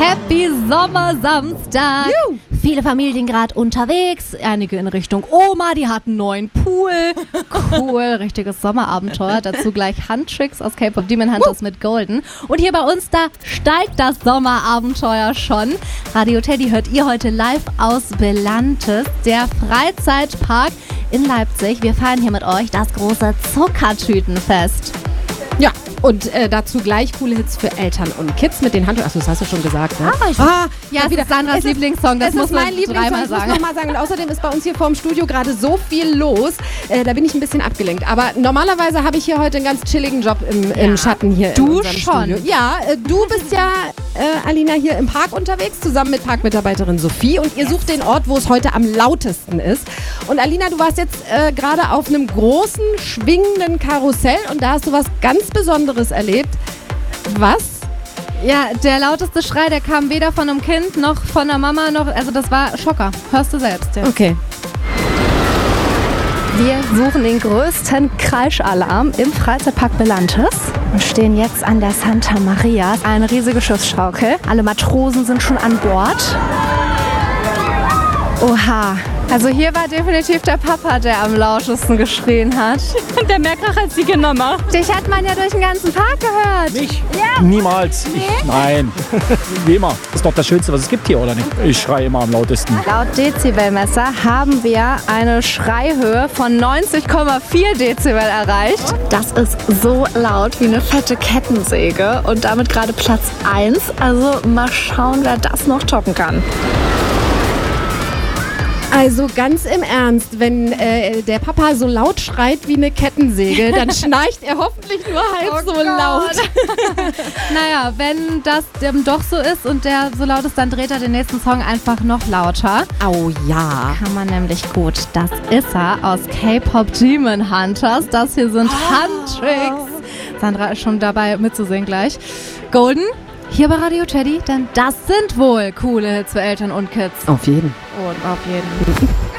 Happy Sommersamstag. Viele Familien gerade unterwegs, einige in Richtung Oma, die hatten einen neuen Pool. Cool, richtiges Sommerabenteuer. Dazu gleich Handtricks aus K-Pop Demon Hunters mit Golden. Und hier bei uns, da steigt das Sommerabenteuer schon. Radio Teddy hört ihr heute live aus Belantes, der Freizeitpark in Leipzig. Wir feiern hier mit euch das große Zuckertütenfest. Ja, und dazu gleich coole Hits für Eltern und Kids mit den Handtüchern. Achso, das hast du schon gesagt, ne? Ja, es ist Sandras Lieblingssong, das muss man dreimal sagen. Ich muss nochmal sagen. Und außerdem ist bei uns hier vorm Studio gerade so viel los. Da bin ich ein bisschen abgelenkt. Aber normalerweise habe ich hier heute einen ganz chilligen Job im Schatten hier in unserem Studio. Ja, du bist ja, Alina, hier im Park unterwegs, zusammen mit Parkmitarbeiterin Sophie. Und ihr sucht den Ort, wo es heute am lautesten ist. Und Alina, du warst jetzt gerade auf einem großen, schwingenden Karussell und da hast du was ganz Besonderes erlebt. Was? Ja, der lauteste Schrei, der kam weder von einem Kind noch von der Mama noch, also das war Schocker. Hörst du selbst. Ja. Okay. Wir suchen den größten Kreischalarm im Freizeitpark Belantes und stehen jetzt an der Santa Maria. Eine riesige Schiffsschaukel. Alle Matrosen sind schon an Bord. Oha. Also hier war definitiv der Papa, der am lautesten geschrien hat. Der mehr Krach als die Mama. Dich hat man ja durch den ganzen Park gehört. Mich? Ja. Niemals. Nee? Nein. Wie immer. Ist doch das Schönste, was es gibt hier, oder nicht? Ich schreie immer am lautesten. Laut Dezibelmesser haben wir eine Schreihöhe von 90,4 Dezibel erreicht. Das ist so laut wie eine fette Kettensäge und damit gerade Platz 1. Also mal schauen, wer das noch toppen kann. Also ganz im Ernst, wenn der Papa so laut schreit wie eine Kettensäge, dann schnarcht er hoffentlich nur halb so laut. Naja, wenn das doch so ist und der so laut ist, dann dreht er den nächsten Song einfach noch lauter. Oh ja. Kann man nämlich gut. Das ist er aus K-Pop Demon Hunters. Das hier sind Handtricks. Sandra ist schon dabei mitzusingen gleich. Golden, hier bei Radio Teddy, denn das sind wohl coole Hits für Eltern und Kids. Auf jeden. Und auf jeden.